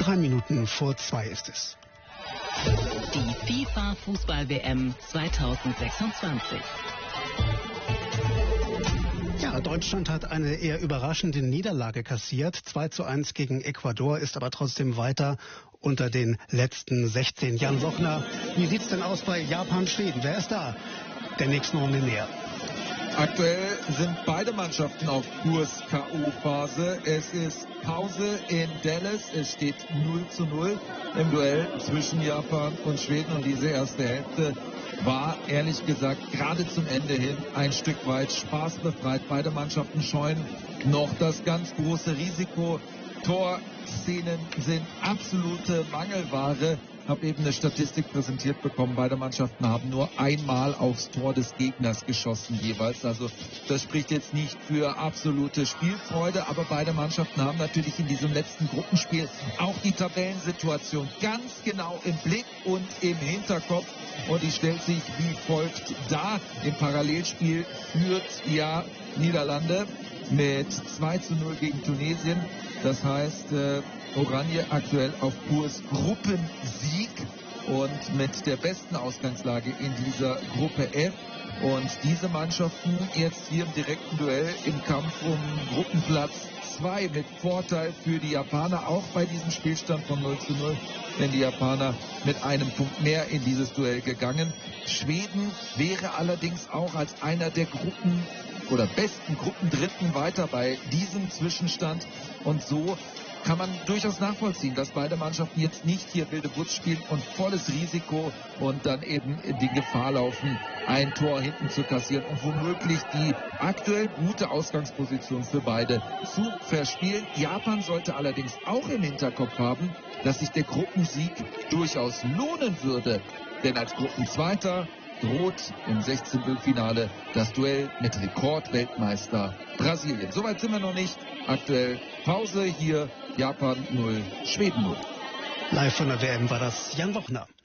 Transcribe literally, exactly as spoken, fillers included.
Drei Minuten vor zwei ist es. Die FIFA-Fußball-W M zweitausendsechsundzwanzig. Ja, Deutschland hat eine eher überraschende Niederlage kassiert. zwei zu eins gegen Ecuador, ist aber trotzdem weiter unter den letzten sechzehn. Jan Wochner, wie sieht's denn aus bei Japan, Schweden? Wer ist da der nächsten Runde näher? Aktuell sind beide Mannschaften auf Kurs K O-Phase. Es ist Pause in Dallas. Es steht null zu null im Duell zwischen Japan und Schweden. Und diese erste Hälfte war, ehrlich gesagt, gerade zum Ende hin ein Stück weit spaßbefreit. Beide Mannschaften scheuen noch das ganz große Risiko. Torszenen sind absolute Mangelware. Ich habe eben eine Statistik präsentiert bekommen. Beide Mannschaften haben nur einmal aufs Tor des Gegners geschossen jeweils. Also das spricht jetzt nicht für absolute Spielfreude, aber beide Mannschaften haben natürlich in diesem letzten Gruppenspiel auch die Tabellensituation ganz genau im Blick und im Hinterkopf. Und die stellt sich wie folgt dar. Im Parallelspiel führt ja Niederlande mit zwei zu null gegen Tunesien. Das heißt, äh, Oranje aktuell auf Kurs Gruppensieg und mit der besten Ausgangslage in dieser Gruppe F. Und diese Mannschaften jetzt hier im direkten Duell im Kampf um Gruppenplatz zwei mit Vorteil für die Japaner, auch bei diesem Spielstand von null zu null, denn die Japaner mit einem Punkt mehr in dieses Duell gegangen. Schweden wäre allerdings auch als einer der Gruppen oder besten Gruppendritten weiter bei diesem Zwischenstand, und so kann man durchaus nachvollziehen, dass beide Mannschaften jetzt nicht hier wilde Wutz spielen und volles Risiko und dann eben in die Gefahr laufen, ein Tor hinten zu kassieren und womöglich die aktuell gute Ausgangsposition für beide zu verspielen. Japan sollte allerdings auch im Hinterkopf haben, dass sich der Gruppensieg durchaus lohnen würde, denn als Gruppenzweiter droht im Sechzehntelfinale das Duell mit Rekordweltmeister Brasilien. Soweit sind wir noch nicht. Aktuell Pause hier, Japan null, Schweden null. Live von der W M war das Jan Wochner.